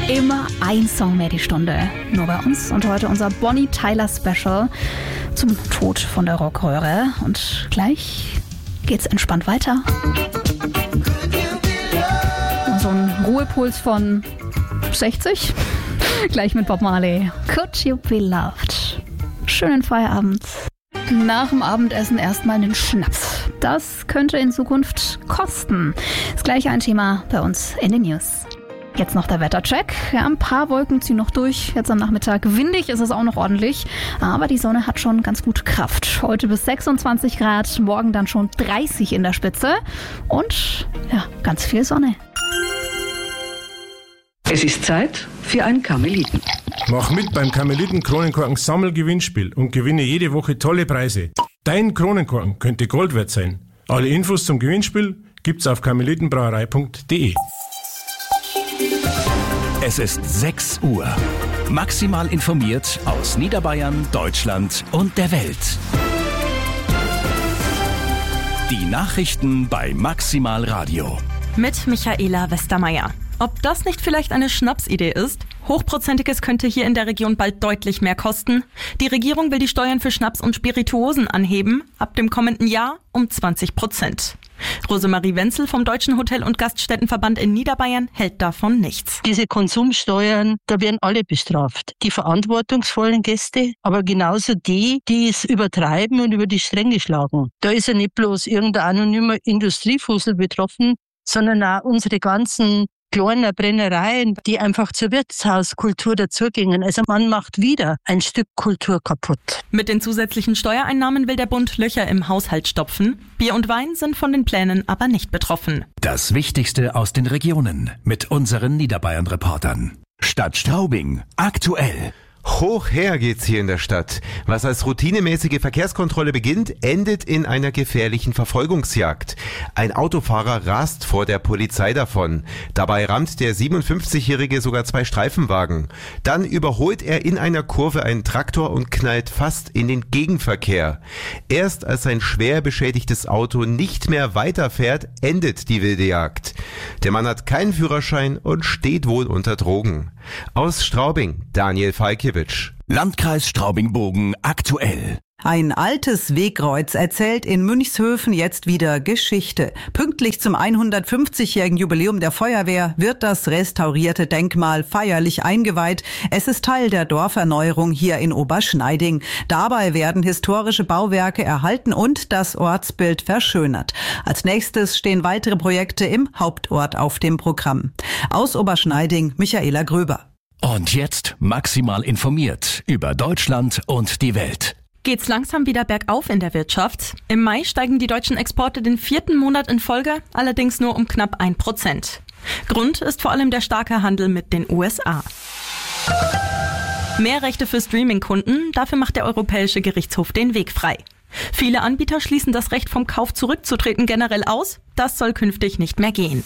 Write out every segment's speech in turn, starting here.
Immer ein Song mehr die Stunde. Nur bei uns und heute unser Bonnie Tyler Special zum Tod von der Rockröhre. Und gleich geht's entspannt weiter. So ein Ruhepuls von 60. Gleich mit Bob Marley. Could You Be Loved? Schönen Feierabend. Nach dem Abendessen erstmal einen Schnaps. Das könnte in Zukunft kosten. Das gleiche ein Thema bei uns in den News. Jetzt noch der Wettercheck. Ja, ein paar Wolken ziehen noch durch. Jetzt am Nachmittag windig ist es auch noch ordentlich. Aber die Sonne hat schon ganz gut Kraft. Heute bis 26 Grad, morgen dann schon 30 in der Spitze. Und ja, ganz viel Sonne. Es ist Zeit für ein Karmeliten. Mach mit beim Karmeliten-Kronenkorken Sammelgewinnspiel und gewinne jede Woche tolle Preise. Dein Kronenkorken könnte Gold wert sein. Alle Infos zum Gewinnspiel gibt's auf karmelitenbrauerei.de. Es ist 6 Uhr. Maximal informiert aus Niederbayern, Deutschland und der Welt. Die Nachrichten bei Maximal Radio. Mit Michaela Westermeier. Ob das nicht vielleicht eine Schnapsidee ist? Hochprozentiges könnte hier in der Region bald deutlich mehr kosten. Die Regierung will die Steuern für Schnaps und Spirituosen anheben, ab dem kommenden Jahr um 20%. Rosemarie Wenzel vom Deutschen Hotel- und Gaststättenverband in Niederbayern hält davon nichts. Diese Konsumsteuern, da werden alle bestraft. Die verantwortungsvollen Gäste, aber genauso die es übertreiben und über die Stränge schlagen. Da ist ja nicht bloß irgendein anonymer Industriefussel betroffen, sondern auch unsere ganzen kleine Brennereien, die einfach zur Wirtshauskultur dazugingen. Also man macht wieder ein Stück Kultur kaputt. Mit den zusätzlichen Steuereinnahmen will der Bund Löcher im Haushalt stopfen. Bier und Wein sind von den Plänen aber nicht betroffen. Das Wichtigste aus den Regionen mit unseren Niederbayern-Reportern. Stadt Straubing, aktuell. Hoch her geht's hier in der Stadt. Was als routinemäßige Verkehrskontrolle beginnt, endet in einer gefährlichen Verfolgungsjagd. Ein Autofahrer rast vor der Polizei davon. Dabei rammt der 57-Jährige sogar 2 Streifenwagen. Dann überholt er in einer Kurve einen Traktor und knallt fast in den Gegenverkehr. Erst als sein schwer beschädigtes Auto nicht mehr weiterfährt, endet die wilde Jagd. Der Mann hat keinen Führerschein und steht wohl unter Drogen. Aus Straubing, Daniel Falkiewicz. Landkreis Straubing-Bogen, aktuell. Ein altes Wegkreuz erzählt in Münchshöfen jetzt wieder Geschichte. Pünktlich zum 150-jährigen Jubiläum der Feuerwehr wird das restaurierte Denkmal feierlich eingeweiht. Es ist Teil der Dorferneuerung hier in Oberschneiding. Dabei werden historische Bauwerke erhalten und das Ortsbild verschönert. Als nächstes stehen weitere Projekte im Hauptort auf dem Programm. Aus Oberschneiding, Michaela Gröber. Und jetzt maximal informiert über Deutschland und die Welt. Geht's langsam wieder bergauf in der Wirtschaft? Im Mai steigen die deutschen Exporte den 4. Monat in Folge, allerdings nur um knapp 1%. Grund ist vor allem der starke Handel mit den USA. Mehr Rechte für Streaming-Kunden, dafür macht der Europäische Gerichtshof den Weg frei. Viele Anbieter schließen das Recht vom Kauf zurückzutreten generell aus. Das soll künftig nicht mehr gehen.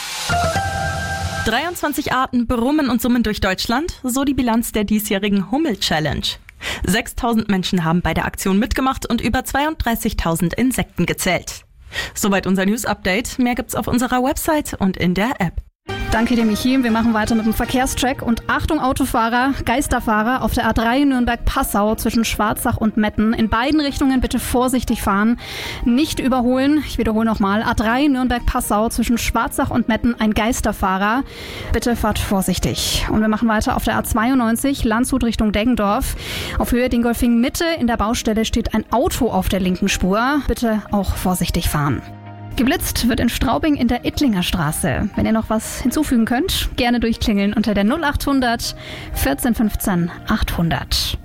23 Arten brummen und summen durch Deutschland, so die Bilanz der diesjährigen Hummel-Challenge. 6.000 Menschen haben bei der Aktion mitgemacht und über 32.000 Insekten gezählt. Soweit unser News-Update. Mehr gibt's auf unserer Website und in der App. Danke dir, Michi. Wir machen weiter mit dem Verkehrscheck. Und Achtung Autofahrer, Geisterfahrer auf der A3 Nürnberg-Passau zwischen Schwarzach und Metten. In beiden Richtungen bitte vorsichtig fahren, nicht überholen. Ich wiederhole nochmal. A3 Nürnberg-Passau zwischen Schwarzach und Metten, ein Geisterfahrer. Bitte fahrt vorsichtig. Und wir machen weiter auf der A92 Landshut Richtung Deggendorf. Auf Höhe Dingolfing Mitte in der Baustelle steht ein Auto auf der linken Spur. Bitte auch vorsichtig fahren. Geblitzt wird in Straubing in der Ittlinger Straße. Wenn ihr noch was hinzufügen könnt, gerne durchklingeln unter der 0800 1415 800.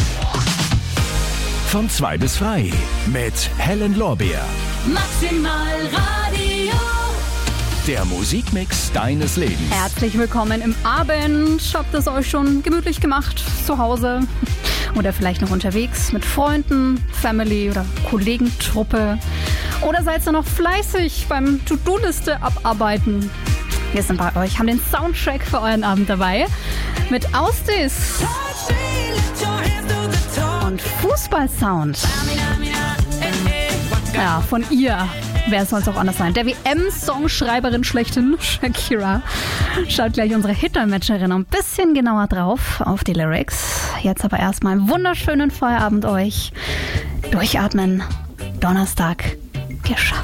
Von 2 bis frei mit Helen Lorbeer. Maximal Radio. Der Musikmix deines Lebens. Herzlich willkommen im Abend. Habt es euch schon gemütlich gemacht zu Hause oder vielleicht noch unterwegs mit Freunden, Family oder Kollegentruppe? Oder seid ihr noch fleißig beim To-Do-Liste abarbeiten? Wir sind bei euch, haben den Soundtrack für euren Abend dabei mit Austis und Fußballsound. Ja, von ihr. Wer soll es auch anders sein? Der WM-Songschreiberin schlechthin, Shakira, schaut gleich unsere Hitmanagerin ein bisschen genauer drauf auf die Lyrics. Jetzt aber erstmal einen wunderschönen Feierabend euch. Durchatmen. Donnerstag geschafft.